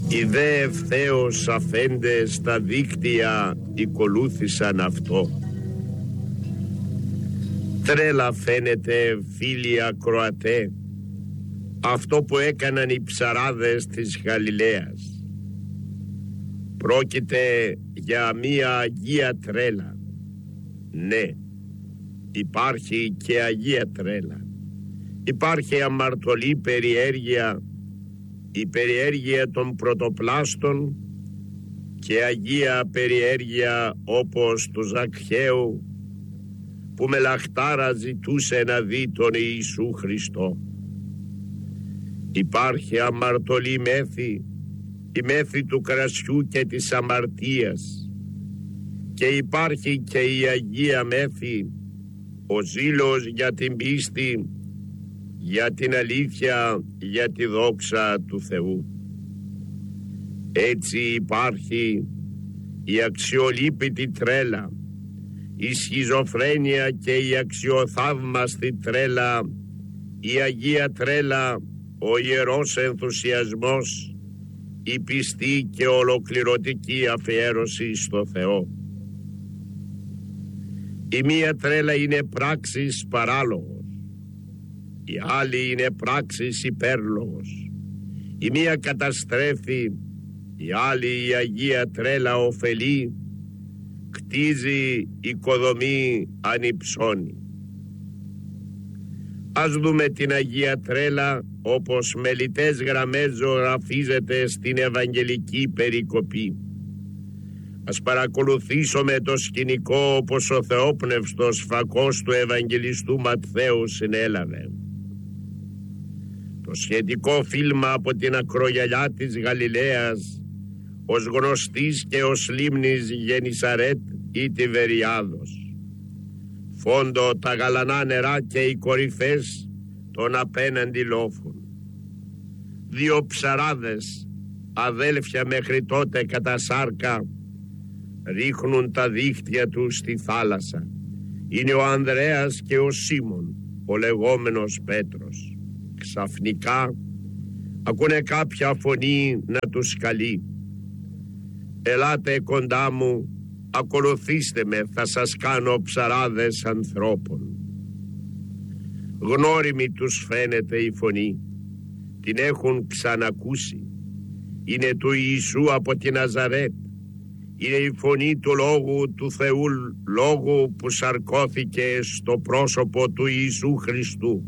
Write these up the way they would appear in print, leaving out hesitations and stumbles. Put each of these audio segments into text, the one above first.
Οι δε ευθέως αφέντες στα δίκτυα ακολούθησαν αυτό. Τρέλα φαίνεται, φίλοι ακροατέ, αυτό που έκαναν οι ψαράδες της Γαλιλαίας. Πρόκειται για μία αγία τρέλα. Ναι, υπάρχει και αγία τρέλα. Υπάρχει αμαρτωλή περιέργεια, η περιέργεια των πρωτοπλάστων, και αγία περιέργεια όπως του Ζακχαίου, που με λαχτάρα ζητούσε να δει τον Ιησού Χριστό. Υπάρχει αμαρτωλή μέθη, η μέθη του κρασιού και της αμαρτίας, και υπάρχει και η αγία μέθη, ο ζήλος για την πίστη, για την αλήθεια, για τη δόξα του Θεού. Έτσι υπάρχει η αξιολύπητη τρέλα, η σχιζοφρένεια και η αξιοθαύμαστη τρέλα, η αγία τρέλα, ο ιερός ενθουσιασμός, η πιστή και ολοκληρωτική αφιέρωση στο Θεό. Η μία τρέλα είναι πράξης παράλογος, η άλλη είναι πράξης υπέρλογος. Η μία καταστρέφει, η άλλη, η αγία τρέλα, ωφελεί, κτίζει, οικοδομεί, ανυψώνει. Ας δούμε την αγία τρέλα όπως με λιτές γραμμές ζωγραφίζεται στην Ευαγγελική περικοπή. Ας παρακολουθήσουμε το σκηνικό όπως ο θεόπνευστος φακός του Ευαγγελιστού Ματθαίου συνέλαβε. Το σχετικό φίλμα από την ακρογιαλιά της Γαλιλαίας, ως γνωστής και ως λίμνης Γενισαρέτ ή Τιβεριάδος. Φόντο τα γαλανά νερά και οι κορυφές των απέναντι λόφων. Δύο ψαράδες, αδέλφια μέχρι τότε κατά σάρκα, ρίχνουν τα δίχτυα τους στη θάλασσα. Είναι ο Ανδρέας και ο Σίμων, ο λεγόμενος Πέτρος. Ξαφνικά ακούνε κάποια φωνή να τους καλεί. «Ελάτε κοντά μου, ακολουθήστε με, θα σας κάνω ψαράδες ανθρώπων». Γνώριμη τους φαίνεται η φωνή, την έχουν ξανακούσει. Είναι του Ιησού από τη Ναζαρέτ. Είναι η φωνή του Λόγου του Θεού, Λόγου που σαρκώθηκε στο πρόσωπο του Ιησού Χριστού.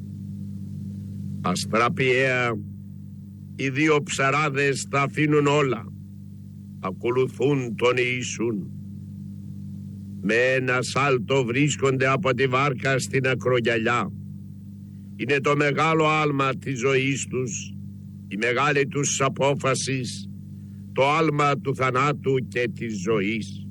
Αστραπιαία, οι δύο ψαράδες τα αφήνουν όλα, ακολουθούν τον Ιησούν. Με ένα σάλτο βρίσκονται από τη βάρκα στην ακρογιαλιά. Είναι το μεγάλο άλμα της ζωής τους, η μεγάλη τους απόφαση, το άλμα του θανάτου και της ζωής.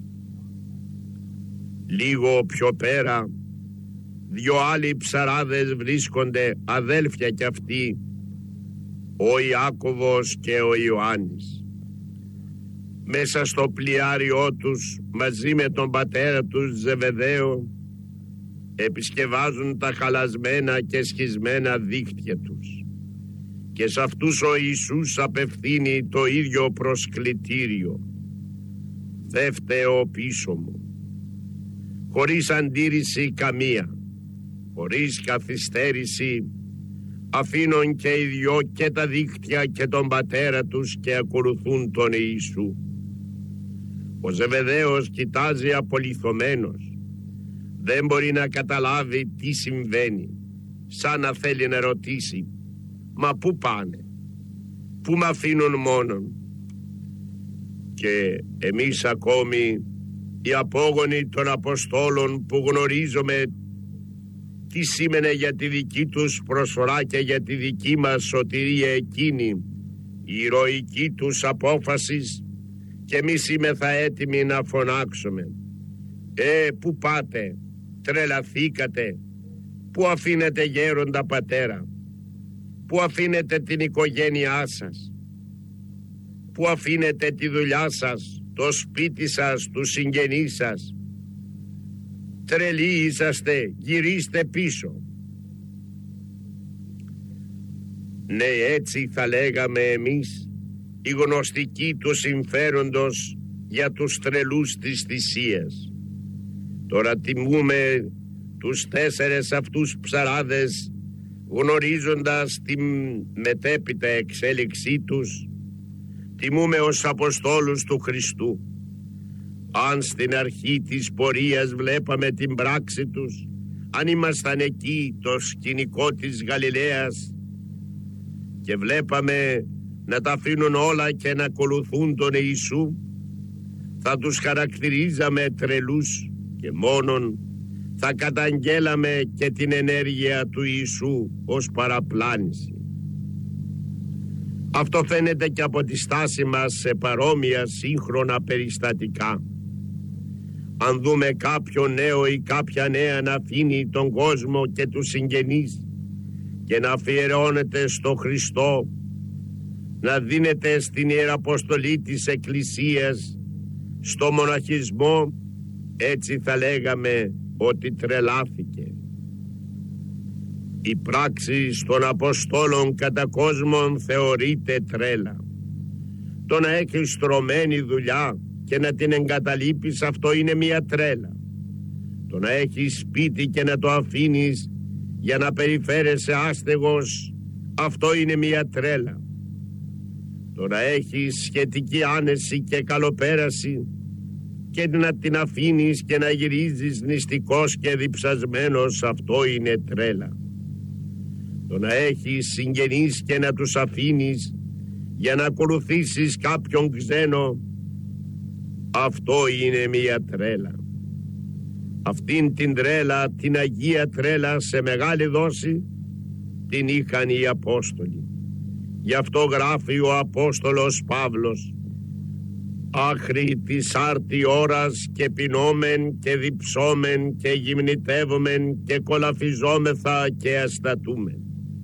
Λίγο πιο πέρα, δυο άλλοι ψαράδες βρίσκονται, αδέλφια κι αυτοί, ο Ιάκωβος και ο Ιωάννης. Μέσα στο πλοιάριό τους, μαζί με τον πατέρα τους Ζεβεδαίο, επισκευάζουν τα χαλασμένα και σχισμένα δίχτυα τους. Και σε αυτούς ο Ιησούς απευθύνει το ίδιο προσκλητήριο. «Δε φταίω πίσω μου». Χωρίς αντίρρηση καμία, χωρίς καθυστέρηση, αφήνουν και οι δυο και τα δίχτυα και τον πατέρα τους και ακολουθούν τον Ιησού. Ο Ζεβεδαίος κοιτάζει απολιθωμένος. Δεν μπορεί να καταλάβει τι συμβαίνει, σαν να θέλει να ρωτήσει «Μα πού πάνε, πού μ' αφήνουν μόνον?» Και εμείς ακόμη, οι απόγονοι των Αποστόλων που γνωρίζουμε τι σήμαινε για τη δική τους προσφορά και για τη δική μας σωτηρία εκείνη, η ηρωική τους απόφαση, και εμείς είμεθα έτοιμοι να φωνάξουμε «Πού πάτε, τρελαθήκατε, πού αφήνετε γέροντα πατέρα, πού αφήνετε την οικογένειά σας, πού αφήνετε τη δουλειά σας, το σπίτι σας, τους συγγενείς σας? Τρελοί είσαστε, γυρίστε πίσω». Ναι, έτσι θα λέγαμε εμείς, η γνωστική του συμφέροντος για τους τρελούς της θυσίας. Τώρα τιμούμε τους 4 αυτούς ψαράδες, γνωρίζοντας τη μετέπειτα εξέλιξή τους. Τιμούμε ως Αποστόλους του Χριστού. Αν στην αρχή της πορείας βλέπαμε την πράξη τους, αν ήμασταν εκεί το σκηνικό της Γαλιλαίας και βλέπαμε να τα αφήνουν όλα και να ακολουθούν τον Ιησού, θα τους χαρακτηρίζαμε τρελούς και μόνον θα καταγγέλαμε και την ενέργεια του Ιησού ως παραπλάνηση. Αυτό φαίνεται και από τη στάση μας σε παρόμοια σύγχρονα περιστατικά. Αν δούμε κάποιο νέο ή κάποια νέα να αφήνει τον κόσμο και τους συγγενείς και να αφιερώνεται στο Χριστό, να δίνεται στην Ιεραποστολή της Εκκλησίας, στο μοναχισμό, έτσι θα λέγαμε ότι τρελάθηκε. Η πράξη των Αποστόλων κατά κόσμον θεωρείται τρέλα. Το να έχεις στρωμένη δουλειά και να την εγκαταλείπεις, αυτό είναι μια τρέλα. Το να έχεις σπίτι και να το αφήνεις για να περιφέρεσαι άστεγος, αυτό είναι μια τρέλα. Το να έχεις σχετική άνεση και καλοπέραση και να την αφήνεις και να γυρίζεις νηστικός και διψασμένος, αυτό είναι τρέλα. Το να έχεις συγγενείς και να τους αφήνεις για να ακολουθήσεις κάποιον ξένο, αυτό είναι μια τρέλα. Αυτήν την τρέλα, την Αγία τρέλα σε μεγάλη δόση, την είχαν οι Απόστολοι. Γι' αυτό γράφει ο Απόστολος Παύλος: άχρη της άρτη ώρας και πεινόμεν και διψόμεν και γυμνητεύομεν και κολαφιζόμεθα και αστατούμεν.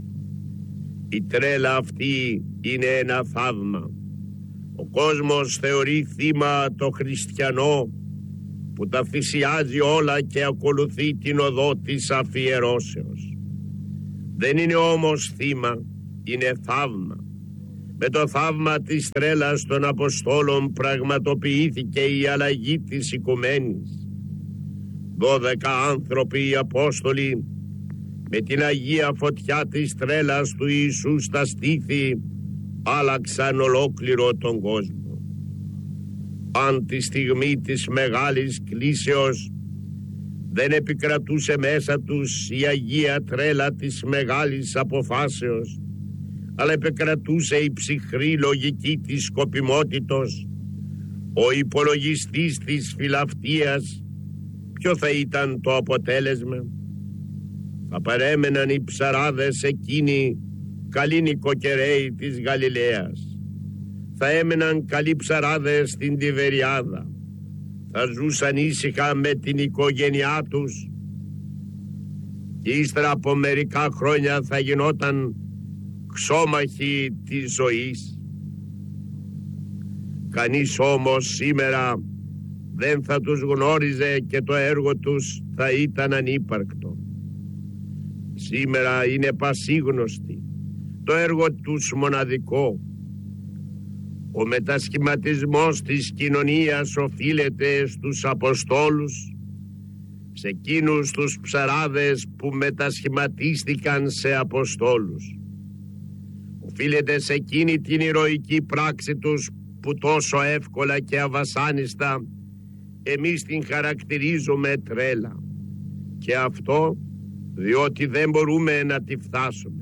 Η τρέλα αυτή είναι ένα θαύμα. Ο κόσμος θεωρεί θύμα το χριστιανό που τα θυσιάζει όλα και ακολουθεί την οδό της αφιερώσεως. Δεν είναι όμως θύμα, είναι θαύμα. Με το θαύμα της τρέλας των Αποστόλων πραγματοποιήθηκε η αλλαγή της οικουμένης. 12 άνθρωποι οι Απόστολοι με την Αγία φωτιά της τρέλας του Ιησού στα στήθη άλλαξαν ολόκληρο τον κόσμο. Αν τη στιγμή της μεγάλης κλίσεως δεν επικρατούσε μέσα τους η Αγία τρέλα της μεγάλης αποφάσεως, αλλά επικρατούσε η ψυχρή λογική της σκοπιμότητος, ο υπολογιστής της φιλαυτίας, ποιο θα ήταν το αποτέλεσμα? Θα παρέμεναν οι ψαράδες εκείνοι καλοί νοικοκυρέοι της Γαλιλαίας. Θα έμεναν καλοί ψαράδες στην Τιβεριάδα. Θα ζούσαν ήσυχα με την οικογένειά τους και ύστερα από μερικά χρόνια θα γινόταν ξόμαχοι της ζωής. Κανείς όμως σήμερα δεν θα τους γνώριζε και το έργο τους θα ήταν ανύπαρκτο. Σήμερα είναι πασίγνωστοι, το έργο τους μοναδικό. Ο μετασχηματισμός της κοινωνίας οφείλεται στους Αποστόλους, σε εκείνους τους ψαράδες που μετασχηματίστηκαν σε Αποστόλους. Οφείλεται σε εκείνη την ηρωική πράξη τους που τόσο εύκολα και αβασάνιστα εμείς την χαρακτηρίζουμε τρέλα. Και αυτό διότι δεν μπορούμε να τη φτάσουμε.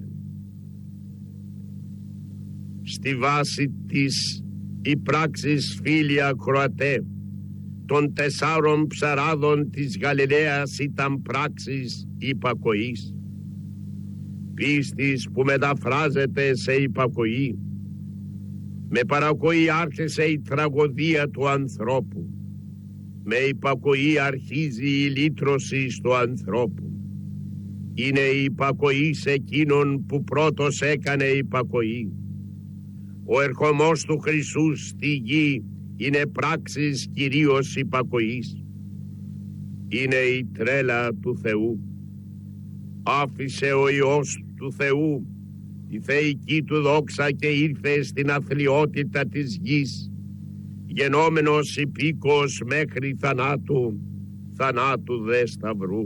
Στη βάση της η πράξης, φίλοι ακροατέ, των 4 ψαράδων της Γαλιλαίας ήταν πράξης υπακοής. Πίστης που μεταφράζεται σε υπακοή. Με παρακοή άρχισε η τραγωδία του ανθρώπου. Με υπακοή αρχίζει η λύτρωση του ανθρώπου. Είναι η υπακοή σε εκείνον που πρώτος έκανε υπακοή. Ο ερχομός του Χριστού στη γη είναι πράξης κυρίως υπακοής. Είναι η τρέλα του Θεού. Άφησε ο Υιός του Θεού τη θεϊκή του δόξα και ήρθε στην αθλιότητα της γης, γενόμενος υπήκος μέχρι θανάτου, θανάτου δε σταυρού.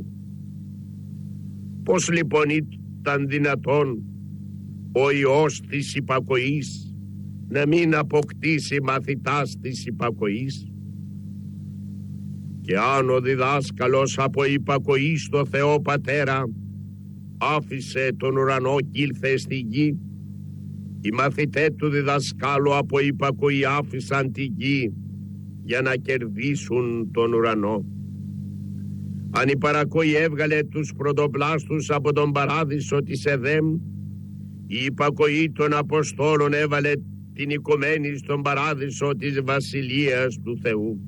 Πώς λοιπόν ήταν δυνατόν ο Υιός της υπακοής να μην αποκτήσει μαθητάς της υπακοής? Και αν ο διδάσκαλος από υπακοή στο Θεό Πατέρα άφησε τον ουρανό κι ήλθε στη γη, οι μαθητές του διδασκάλου από υπακοή άφησαν τη γη για να κερδίσουν τον ουρανό. Αν η παρακοή έβγαλε τους πρωτοπλάστους από τον παράδεισο της Εδέμ, η υπακοή των Αποστόλων έβαλε την οικουμένη στον παράδεισο της Βασιλείας του Θεού.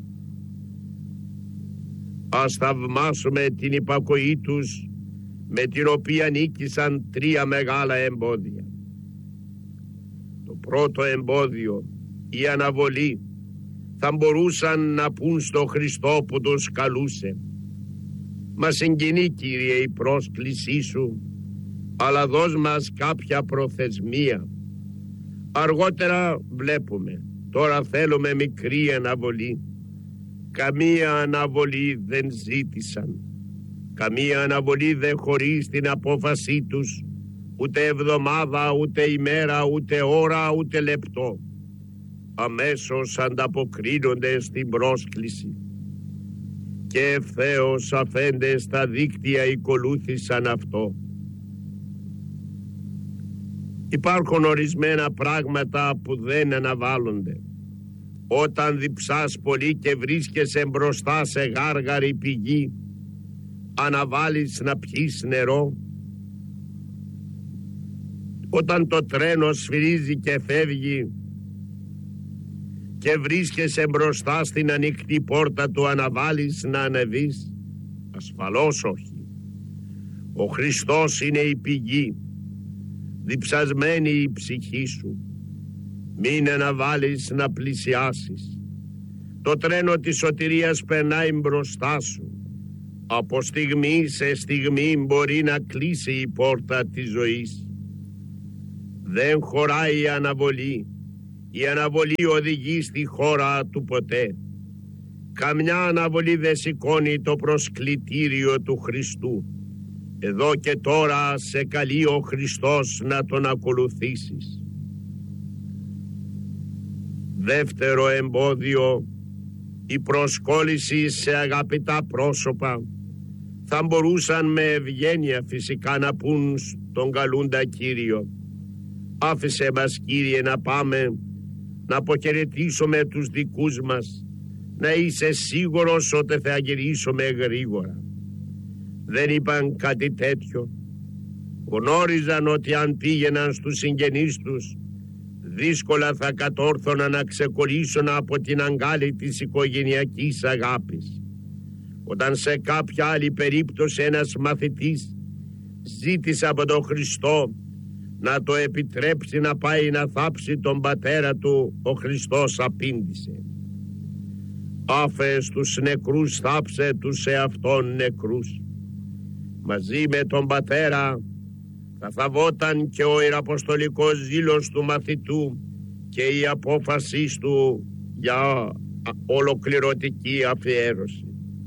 Ας θαυμάσουμε την υπακοή τους, με την οποία νίκησαν 3 μεγάλα εμπόδια. Το πρώτο εμπόδιο, η αναβολή, θα μπορούσαν να πούν στο Χριστό που τους καλούσε: «Μας συγκινεί, Κύριε, η πρόσκλησή σου, αλλά δώσ' μας κάποια προθεσμία. Αργότερα βλέπουμε, τώρα θέλουμε μικρή αναβολή». Καμία αναβολή δεν ζήτησαν. Καμία αναβολή δεν χωρεί την απόφασή τους, ούτε εβδομάδα, ούτε ημέρα, ούτε ώρα, ούτε λεπτό. Αμέσως ανταποκρίνονται στην πρόσκληση. Και ευθέως αφέντες στα δίκτυα ακολούθησαν αυτό. Υπάρχουν ορισμένα πράγματα που δεν αναβάλλονται. Όταν διψάς πολύ και βρίσκεσαι μπροστά σε γάργαρη πηγή, αναβάλεις να πιείς νερό. Όταν το τρένο σφυρίζει και φεύγει και βρίσκεσαι μπροστά στην ανοιχτή πόρτα του, αναβάλεις να ανεβείς? Ασφαλώς όχι. Ο Χριστός είναι η πηγή, διψασμένη η ψυχή σου. Μην αναβάλεις να πλησιάσεις. Το τρένο της σωτηρίας περνάει μπροστά σου. Από στιγμή σε στιγμή μπορεί να κλείσει η πόρτα της ζωής. Δεν χωράει η αναβολή. Η αναβολή οδηγεί στη χώρα του ποτέ. Καμιά αναβολή δεν σηκώνει το προσκλητήριο του Χριστού. Εδώ και τώρα σε καλεί ο Χριστός να τον ακολουθήσεις. Δεύτερο εμπόδιο, η προσκόλληση σε αγαπητά πρόσωπα. Θα μπορούσαν με ευγένεια φυσικά να πούν στον καλούντα Κύριο: «Άφησε μας, Κύριε, να πάμε να αποχαιρετήσουμε τους δικούς μας, να είσαι σίγουρος ότι θα γυρίσουμε γρήγορα». Δεν είπαν κάτι τέτοιο. Γνώριζαν ότι αν πήγαιναν στους συγγενείς τους, δύσκολα θα κατόρθωναν να ξεκολλήσουν από την αγκάλη της οικογενειακής αγάπης. Όταν σε κάποια άλλη περίπτωση ένας μαθητής ζήτησε από τον Χριστό να το επιτρέψει να πάει να θάψει τον πατέρα του, ο Χριστός απήντησε: «Άφες τους νεκρούς, θάψε τους εαυτόν νεκρούς». Μαζί με τον πατέρα θα θαβόταν και ο ιεραποστολικός ζήλος του μαθητού και η απόφαση του για ολοκληρωτική αφιέρωση.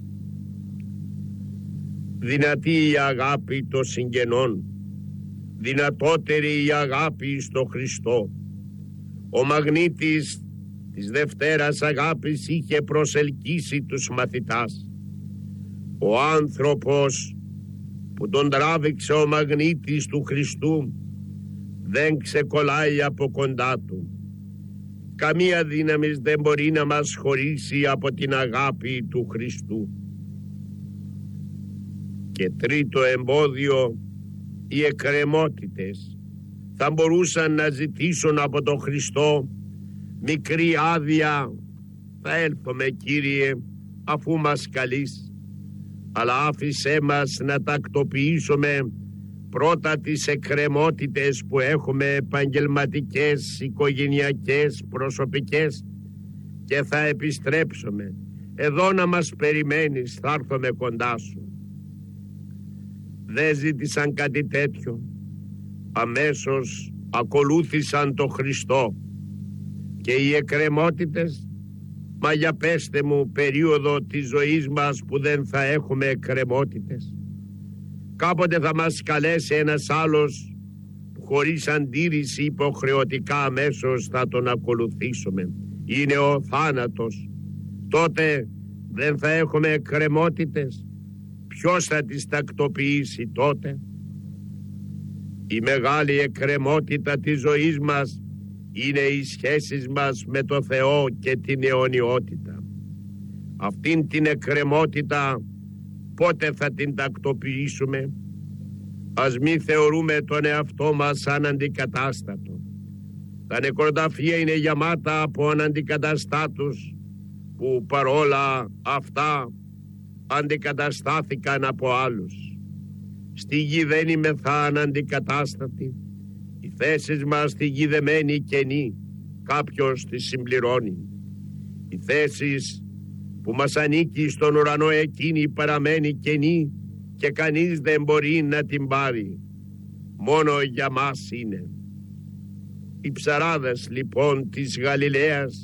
Δυνατή η αγάπη των συγγενών, δυνατότερη η αγάπη στο Χριστό. Ο μαγνήτης της Δευτέρας Αγάπης είχε προσελκύσει τους μαθητάς. Ο άνθρωπος που τον τράβηξε ο μαγνήτης του Χριστού δεν ξεκολλάει από κοντά του. Καμία δύναμη δεν μπορεί να μας χωρίσει από την αγάπη του Χριστού. Και τρίτο εμπόδιο, οι εκκρεμότητες. Θα μπορούσαν να ζητήσουν από τον Χριστό μικρή άδεια: «Θα έλθουμε, Κύριε, αφού μας καλείς, αλλά άφησέ μας να τακτοποιήσουμε πρώτα τις εκκρεμότητες που έχουμε, επαγγελματικές, οικογενειακές, προσωπικές, και θα επιστρέψουμε. Εδώ να μας περιμένεις, θα έρθουμε κοντά σου». Δεν ζήτησαν κάτι τέτοιο. Αμέσως ακολούθησαν το Χριστό. Και οι εκκρεμότητες, μα για πέστε μου περίοδο της ζωής μας που δεν θα έχουμε εκκρεμότητες. Κάποτε θα μας καλέσει ένας άλλος που χωρίς αντίρρηση υποχρεωτικά αμέσως θα τον ακολουθήσουμε. Είναι ο θάνατος. Τότε δεν θα έχουμε εκκρεμότητες. Ποιος θα τις τακτοποιήσει τότε? Η μεγάλη εκκρεμότητα της ζωής μας είναι οι σχέσεις μας με το Θεό και την αιωνιότητα. Αυτήν την εκκρεμότητα πότε θα την τακτοποιήσουμε? Ας μη θεωρούμε τον εαυτό μας σαν αντικατάστατο. Τα νεκροταφεία είναι γεμάτα από αναντικαταστάτους που παρόλα αυτά αντικαταστάθηκαν από άλλους. Στη γη δεν είμεθα αναντικατάστατοι. Οι θέσεις μας στη γη δεν μένει κενή, κάποιος τις συμπληρώνει. Οι θέσεις που μας ανήκει στον ουρανό εκείνη παραμένει κενή και κανείς δεν μπορεί να την πάρει. Μόνο για μας είναι. Οι ψαράδες λοιπόν της Γαλιλαίας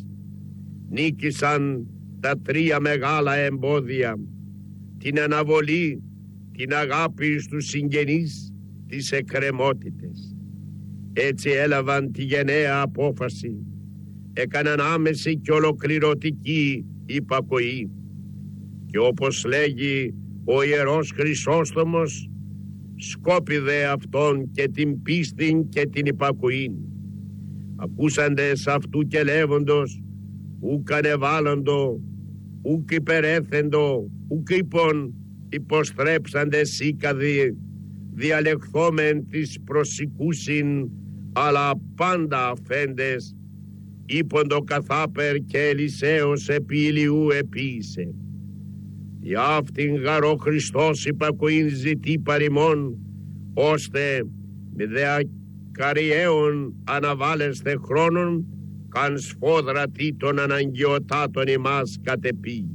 νίκησαν τα τρία μεγάλα εμπόδια: την αναβολή, την αγάπη στους συγγενείς, τις εκκρεμότητες. Έτσι έλαβαν τη γενναία απόφαση, έκαναν άμεση και ολοκληρωτική υπακοή. Και όπως λέγει ο Ιερός Χρυσόστομος, σκόπιδε αυτόν και την πίστην και την υπακοήν. Ακούσαντες αυτού και λέγοντος, ουκ ανεβάλλοντο, ουκ υπερέθεντο, ουκ είπον, υποστρέψαντες ήκαδοι, διαλεχθόμεν της προσικούσιν, αλλά πάντα αφέντες, είποντο καθάπερ και Ελισέος επί ηλιού επίησε. Η αυτήν γαρό Χριστός υπακοήν ζητεί παρημών, ώστε με διακαριαίων αναβάλλεστε χρόνων, καν σφόδρατη των αναγκαιοτάτων ημάς κατεπήγει.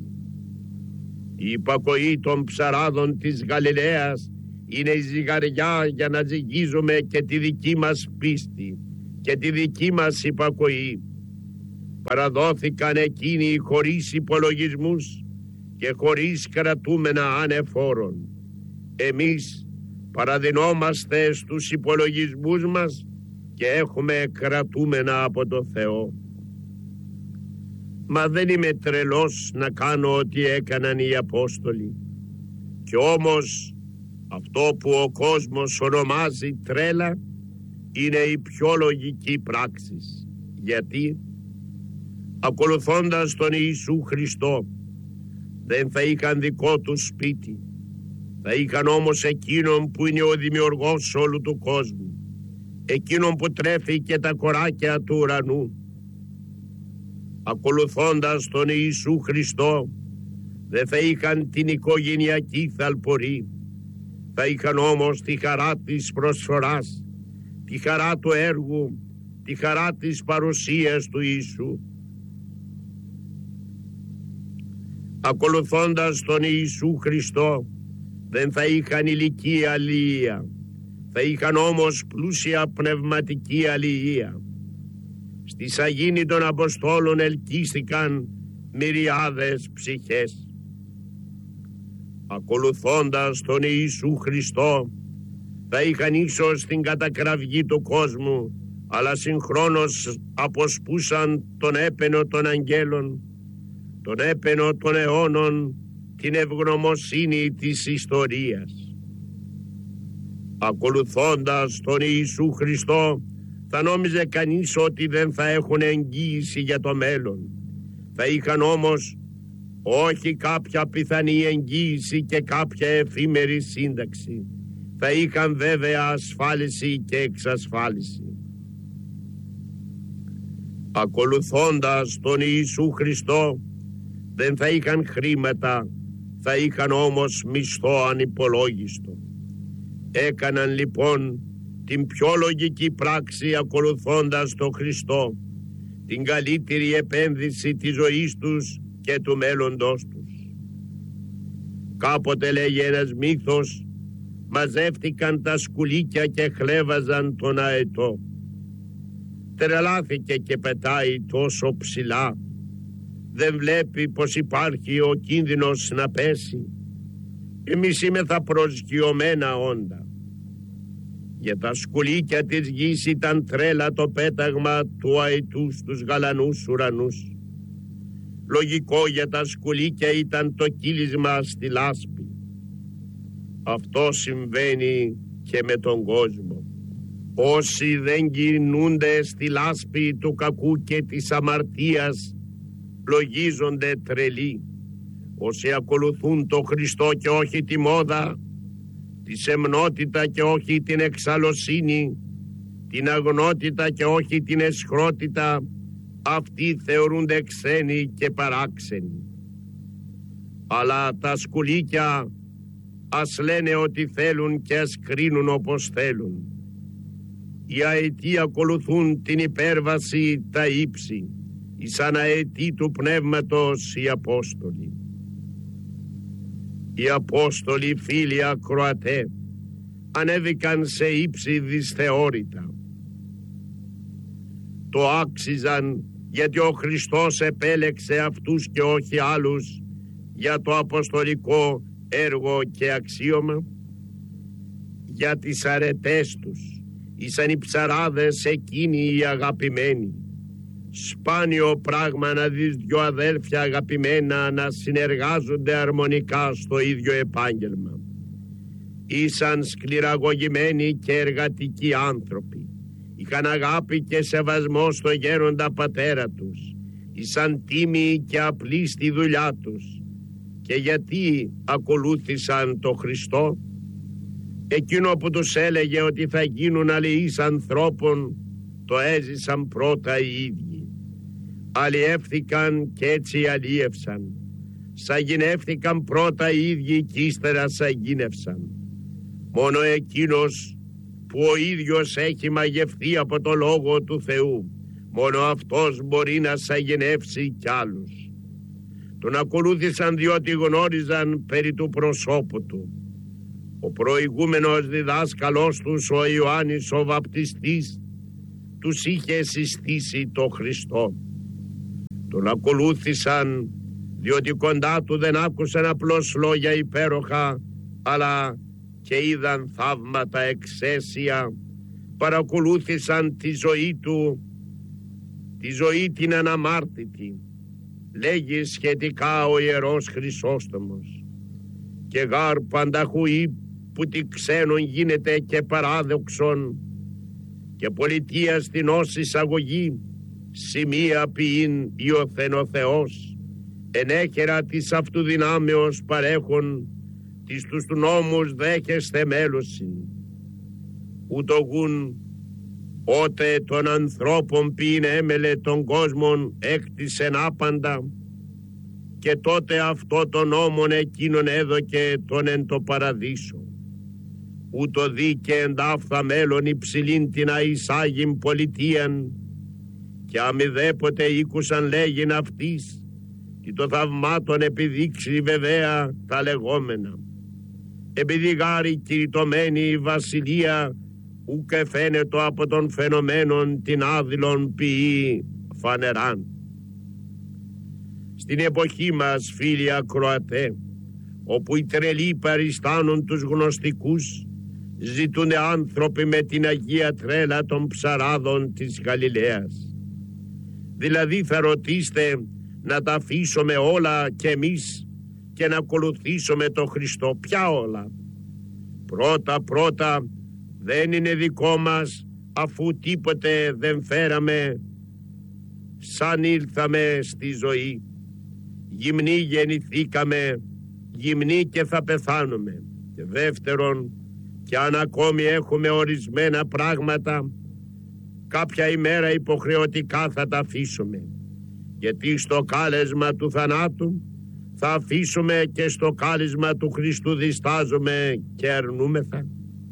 Η υπακοή των ψαράδων της Γαλιλαίας είναι η ζυγαριά για να ζυγίζουμε και τη δική μας πίστη και τη δική μας υπακοή. Παραδόθηκαν εκείνοι χωρίς υπολογισμούς και χωρίς κρατούμενα ανεφόρων. Εμείς παραδεινόμαστε στους υπολογισμούς μας και έχουμε κρατούμενα από το Θεό. Μα δεν είμαι τρελός να κάνω ό,τι έκαναν οι Απόστολοι. Κι όμως αυτό που ο κόσμος ονομάζει τρέλα είναι η πιο λογική πράξη. Γιατί ακολουθώντας τον Ιησού Χριστό δεν θα είχαν δικό του σπίτι, θα είχαν όμως εκείνον που είναι ο δημιουργός όλου του κόσμου, εκείνον που τρέφει και τα κοράκια του ουρανού. Ακολουθώντας τον Ιησού Χριστό δεν θα είχαν την οικογενειακή θαλπορή, θα είχαν όμως τη χαρά της προσφοράς, τη χαρά του έργου, τη χαρά της παρουσίας του Ιησού. Ακολουθώντας τον Ιησού Χριστό δεν θα είχαν ηλική αλληλεία, θα είχαν όμως πλούσια πνευματική αλληλεία. Στη σαγίνη των Αποστόλων ελκύστηκαν μυριάδες ψυχές. Ακολουθώντας τον Ιησού Χριστό θα είχαν ίσως την κατακραυγή του κόσμου, αλλά συγχρόνως αποσπούσαν τον έπαινο των αγγέλων, τον έπαινο των αιώνων, την ευγνωμοσύνη της ιστορίας. Ακολουθώντας τον Ιησού Χριστό θα νόμιζε κανείς ότι δεν θα έχουν εγγύηση για το μέλλον. Θα είχαν όμως όχι κάποια πιθανή εγγύηση και κάποια εφήμερη σύνταξη. Θα είχαν βέβαια ασφάλιση και εξασφάλιση. Ακολουθώντας τον Ιησού Χριστό δεν θα είχαν χρήματα, θα είχαν όμως μισθό ανυπολόγιστο. Έκαναν λοιπόν την πιο λογική πράξη ακολουθώντας τον Χριστό, την καλύτερη επένδυση της ζωής τους και του μέλλοντος τους. Κάποτε, λέγει ένας μύθος, μαζεύτηκαν τα σκουλίκια και χλέβαζαν τον αετό. Τρελάθηκε και πετάει τόσο ψηλά. Δεν βλέπει πως υπάρχει ο κίνδυνος να πέσει. Εμείς είμεθα προσγειωμένα όντα. Για τα σκουλίκια της γης ήταν τρέλα το πέταγμα του αετού στους γαλανούς ουρανούς. Λογικό για τα σκουλίκια ήταν το κύλισμα στη λάσπη. Αυτό συμβαίνει και με τον κόσμο. Όσοι δεν κινούνται στη λάσπη του κακού και της αμαρτίας λογίζονται τρελοί. Όσοι ακολουθούν το Χριστό και όχι τη μόδα, τη σεμνότητα και όχι την εξαλωσύνη, την αγνότητα και όχι την αισχρότητα, αυτοί θεωρούνται ξένοι και παράξενοι. Αλλά τα σκουλίκια ας λένε ότι θέλουν και ας κρίνουν όπως θέλουν. Οι αετοί ακολουθούν την υπέρβαση, τα ύψη, ήσαν αετοί του πνεύματος οι Απόστολοι. Οι Απόστολοι, φίλοι ακροατέ, ανέβηκαν σε ύψη δυσθεώρητα. Το άξιζαν γιατί ο Χριστός επέλεξε αυτούς και όχι άλλους για το αποστολικό έργο και αξίωμα. Για τις αρετές τους ήσαν οι ψαράδες εκείνοι οι αγαπημένοι. Σπάνιο πράγμα να δεις δυο αδέλφια αγαπημένα να συνεργάζονται αρμονικά στο ίδιο επάγγελμα. Ήσαν σκληραγωγημένοι και εργατικοί άνθρωποι. Είχαν αγάπη και σεβασμό στο γέροντα πατέρα τους. Ήσαν τίμοι και απλοί στη δουλειά τους. Και γιατί ακολούθησαν το Χριστό? Εκείνο που τους έλεγε ότι θα γίνουν αλληλείς ανθρώπων, το έζησαν πρώτα οι ίδιοι. Αλλιεύθηκαν και έτσι αλλιεύσαν. Σαγηνεύθηκαν πρώτα οι ίδιοι και ύστερα σαγίνευσαν. Μόνο εκείνος που ο ίδιος έχει μαγευτεί από το Λόγο του Θεού, μόνο αυτός μπορεί να σαγηνεύσει κι άλλους. Τον ακολούθησαν διότι γνώριζαν περί του προσώπου του. Ο προηγούμενος διδάσκαλός τους, ο Ιωάννης ο Βαπτιστής, τους είχε συστήσει το Χριστό. Τον ακολούθησαν διότι κοντά του δεν άκουσαν απλώς λόγια υπέροχα, αλλά και είδαν θαύματα εξαίσια. Παρακολούθησαν τη ζωή του, τη ζωή την αναμάρτητη. Λέγει σχετικά ο Ιερός Χρυσόστομος: «Και γάρ πανταχουή που τη ξένον γίνεται και παράδοξον και πολιτεία στην ως εισαγωγή, σημεία ποιήν Υιοθεν ο Θεός, ενέχερα της αυτού δυνάμεως παρέχον, της τους του νόμους δέχεστε μέλωσιν. Ούτω γουν ότε των ανθρώπων ποιήν έμελε των κόσμων έκτισεν άπαντα, και τότε αυτό τον νόμον εκείνον έδωκε τον εν το παραδείσο. Ούτω δει και εντάφθα μέλλον υψηλήν την αεισάγην πολιτείαν, και αμηδέποτε ήκουσαν λέγειν αυτής, και το θαυμάτων επιδείξει βεβαία τα λεγόμενα. Επειδή γάρη κηρυτωμένη η βασιλεία, ούκε φαίνεται από των φαινομένων την άδειλον ποιή φανεράν». Στην εποχή μας, φίλοι ακροατέ, όπου οι τρελοί παριστάνουν τους γνωστικούς, ζητούνε άνθρωποι με την Αγία Τρέλα των ψαράδων της Γαλιλαίας. Δηλαδή θα ρωτήσετε να τα αφήσουμε όλα και εμείς και να ακολουθήσουμε το Χριστό? Ποια όλα? Πρώτα δεν είναι δικό μας, αφού τίποτε δεν φέραμε σαν ήλθαμε στη ζωή. Γυμνοί γεννηθήκαμε, γυμνοί και θα πεθάνουμε. Και δεύτερον, και αν ακόμη έχουμε ορισμένα πράγματα, κάποια ημέρα υποχρεωτικά θα τα αφήσουμε. Γιατί στο κάλεσμα του θανάτου θα αφήσουμε και στο κάλεσμα του Χριστού διστάζουμε και αρνούμεθα.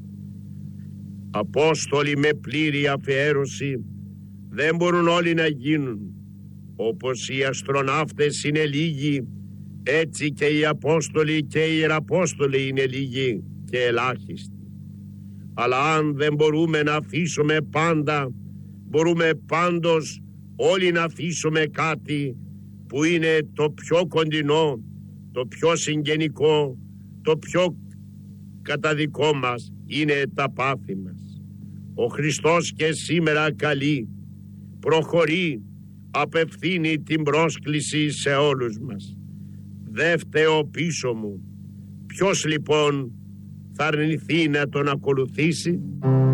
Απόστολοι με πλήρη αφιέρωση δεν μπορούν όλοι να γίνουν. Όπως οι αστροναύτες είναι λίγοι, έτσι και οι Απόστολοι και οι Ιεραπόστολοι είναι λίγοι και ελάχιστοι. Αλλά αν δεν μπορούμε να αφήσουμε πάντα, μπορούμε πάντως όλοι να αφήσουμε κάτι που είναι το πιο κοντινό, το πιο συγγενικό, το πιο καταδικό μας, είναι τα πάθη μας. Ο Χριστός και σήμερα καλεί, προχωρεί, απευθύνει την πρόσκληση σε όλους μας. Δε φταίω πίσω μου. Ποιος λοιπόν θα αρνηθεί να τον ακολουθήσει?